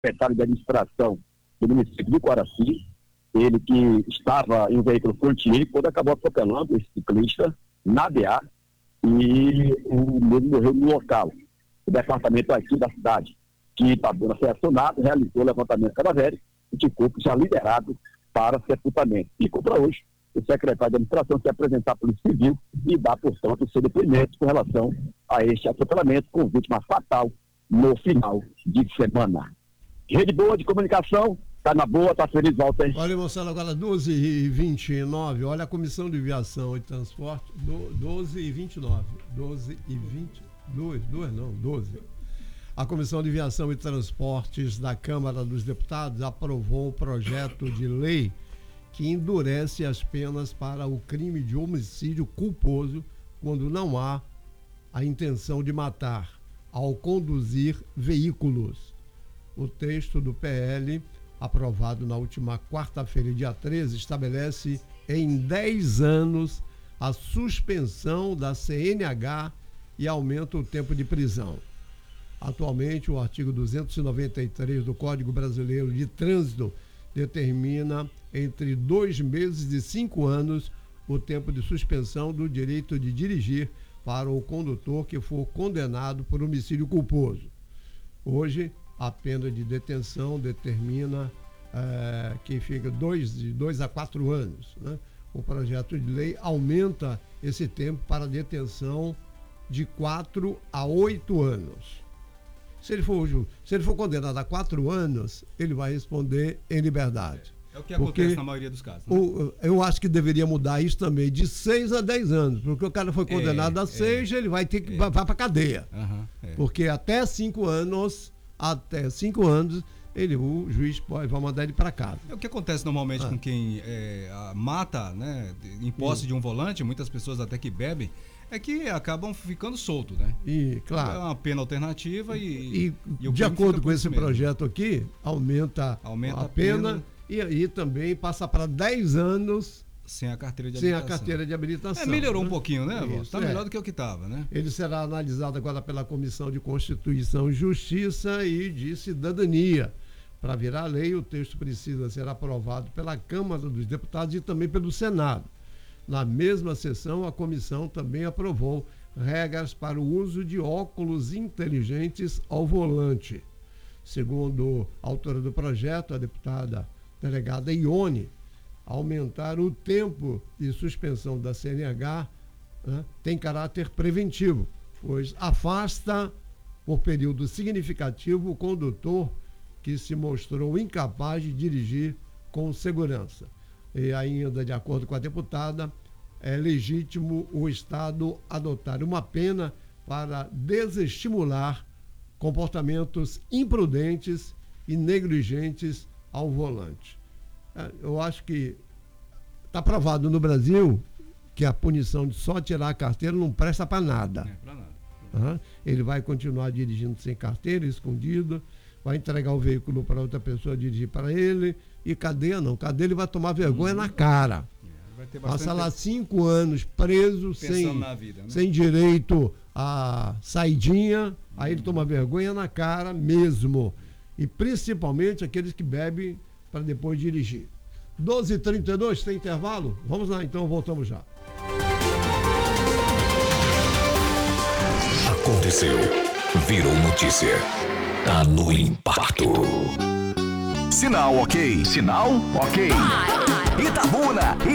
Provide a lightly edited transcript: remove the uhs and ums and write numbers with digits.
secretário de administração do município de Coraci, ele que estava em um veículo Frontier, quando acabou atropelando esse ciclista na BA, e o mesmo morreu no local. O departamento aqui da cidade, que está sendo acionado, realizou o levantamento cadavérico e de corpo já liberado para sepultamento. E para hoje, o secretário de administração se apresentar à Polícia Civil e dar, portanto, o seu depoimento com relação a este atropelamento com vítima fatal no final de semana. Rede boa de comunicação, está na boa, está feliz, Walter. Olha, Marcelo, agora 12h29, olha a Comissão de Viação e Transporte, 12h29, 12. A Comissão de Viação e Transportes da Câmara dos Deputados aprovou o projeto de lei que endurece as penas para o crime de homicídio culposo quando não há a intenção de matar, ao conduzir veículos. O texto do PL, aprovado na última quarta-feira, dia 13, estabelece em 10 anos a suspensão da CNH e aumenta o tempo de prisão. Atualmente, o artigo 293 do Código Brasileiro de Trânsito determina entre 2 meses e 5 anos o tempo de suspensão do direito de dirigir para o condutor que for condenado por homicídio culposo. Hoje, a pena de detenção determina que fica de 2 a 4 anos. Né? O projeto de lei aumenta esse tempo para detenção de 4 a 8 anos. Se ele for condenado a 4 anos, ele vai responder em liberdade. É o que acontece na maioria dos casos. Né? Eu acho que deveria mudar isso também, de 6 a 10 anos, porque o cara foi condenado a 6, ele vai ter que vai para a cadeia. Porque até 5 anos, o juiz vai mandar ele para casa. É o que acontece normalmente com quem mata, né, em posse de um volante, muitas pessoas até que bebem, é que acabam ficando soltos, né? E, claro. É uma pena alternativa e de acordo com esse projeto aqui, aumenta a pena e aí também passa para 10 anos sem a carteira de habilitação. Melhorou um pouquinho, né, avô? Está melhor do que o que estava, né? Ele será analisado agora pela Comissão de Constituição e Justiça e de Cidadania. Para virar lei, o texto precisa ser aprovado pela Câmara dos Deputados e também pelo Senado. Na mesma sessão, a comissão também aprovou regras para o uso de óculos inteligentes ao volante. Segundo a autora do projeto, a deputada delegada Ione, aumentar o tempo de suspensão da CNH tem caráter preventivo, pois afasta por período significativo o condutor que se mostrou incapaz de dirigir com segurança. E ainda, de acordo com a deputada, é legítimo o Estado adotar uma pena para desestimular comportamentos imprudentes e negligentes ao volante. Eu acho que está provado no Brasil que a punição de só tirar a carteira não presta para nada. Para nada. Ele vai continuar dirigindo sem carteira, escondido, vai entregar o veículo para outra pessoa dirigir para ele, e cadeia não. Cadeia ele vai tomar vergonha na cara. Passa lá 5 anos preso, sem direito a saidinha, aí ele toma vergonha na cara mesmo. E principalmente aqueles que bebem para depois dirigir. 12h32, tem intervalo? Vamos lá então, voltamos já. Aconteceu, virou notícia. Tá no Impacto. Sinal ok. Itabuna.